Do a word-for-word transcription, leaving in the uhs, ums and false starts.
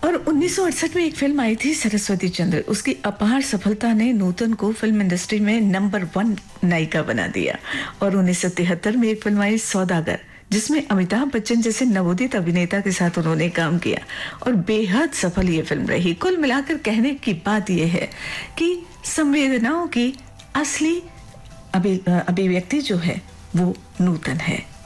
और उन्नीस सौ अड़सठ में एक फिल्म आई थी सरस्वती चंद्र। उसकी अपार सफलता ने नूतन को फिल्म इंडस्ट्री में नंबर वन नायिका बना दिया। और उन्नीस सौ तिहत्तर में एक फिल्म आई सौदागर, जिसमें अमिताभ बच्चन जैसे नवोदित अभिनेता के साथ उन्होंने काम किया और बेहद सफल ये फिल्म रही। कुल मिलाकर कहने की बात यह है कि संवेदनाओं की असली अभिव्यक्ति जो है वो नूतन है।